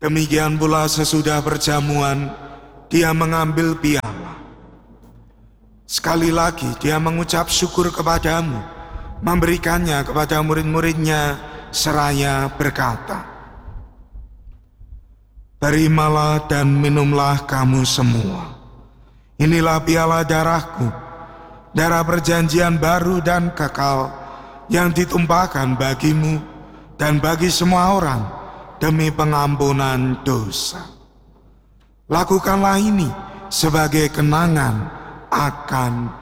Demikian pula sesudah perjamuan, dia mengambil piala. Sekali lagi dia mengucap syukur kepadamu, memberikannya kepada murid-muridnya, seraya berkata, "Terimalah dan minumlah kamu semua. Inilah piala darahku, darah perjanjian baru dan kekal, yang ditumpahkan bagimu dan bagi semua orang demi pengampunan dosa. Lakukanlah ini sebagai kenangan akan